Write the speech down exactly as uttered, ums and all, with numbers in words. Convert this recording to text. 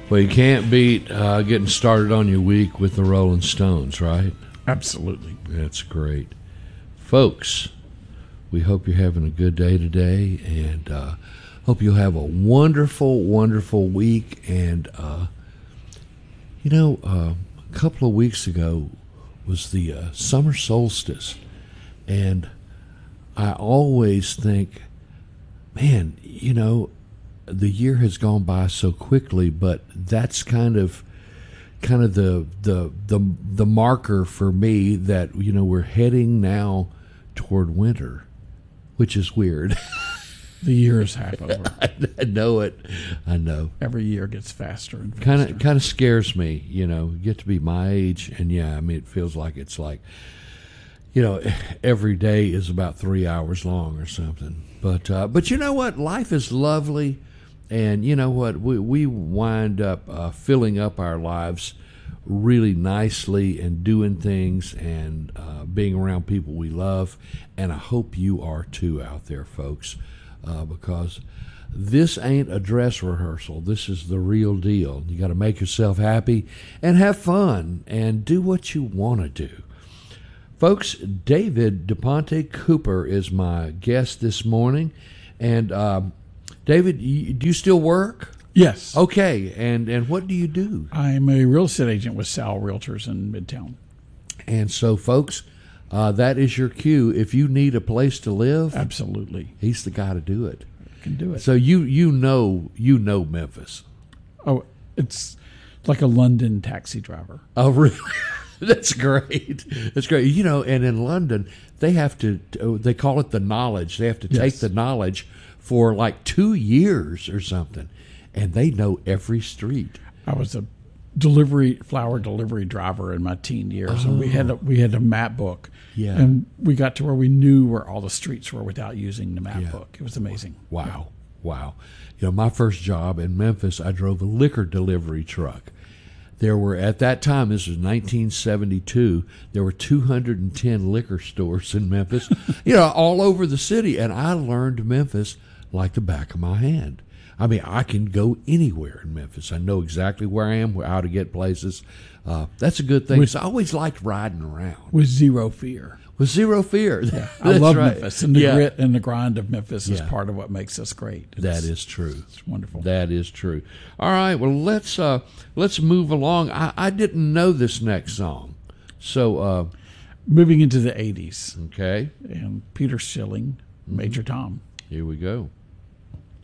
Well, you can't beat uh, getting started on your week with the Rolling Stones, right? Absolutely. That's great. Folks, we hope you're having a good day today, and uh, hope you'll have a wonderful, wonderful week. And, uh, you know, uh, a couple of weeks ago was the uh, summer solstice, and I always think, man, you know, the year has gone by so quickly, but that's kind of kind of the the the the marker for me that, you know, we're heading now toward winter, which is weird. The year is half over. I know it. I know. Every year gets faster and faster. Kind of kind of scares me, you know. You get to be my age, and yeah, I mean, it feels like it's like, you know, every day is about three hours long or something. But uh, but you know what? Life is lovely. And you know what? We we wind up uh, filling up our lives really nicely and doing things and uh, being around people we love. And I hope you are too out there, folks, uh, because this ain't a dress rehearsal. This is the real deal. You got to make yourself happy and have fun and do what you want to do. Folks, David DePonte Cooper is my guest this morning. And um, David, you, do you still work? Yes. Okay, and and what do you do? I'm a real estate agent with Sal Realtors in Midtown. And so, folks, uh, that is your cue. If you need a place to live, Absolutely. he's the guy to do it. I can do it. So you you know you know Memphis. Oh, it's like a London taxi driver. Oh, really? That's great. That's great. You know, and in London, they have to, they call it the knowledge. They have to take Yes. the knowledge for like two years or something, and they know every street. I was a delivery flower delivery driver in my teen years, and we had a, we had a map book. Yeah. And we got to where we knew where all the streets were without using the map Yeah. book. It was amazing. Wow. Wow. You know, my first job in Memphis, I drove a liquor delivery truck. There were, at that time, this was nineteen seventy-two, there were two hundred ten liquor stores in Memphis, you know, all over the city. And I learned Memphis like the back of my hand. I mean, I can go anywhere in Memphis. I know exactly where I am, how to get places. Uh, that's a good thing. With- I always liked riding around With zero fear. with zero fear. I That's love right. Memphis, and the Yeah. grit and the grind of Memphis is Yeah. part of what makes us great. It's, That is true. it's wonderful. That is true. All right, well let's uh, let's move along. I, I didn't know this next song, so uh, Moving into the eighties, okay, and Peter Schilling, Major Tom. here we go.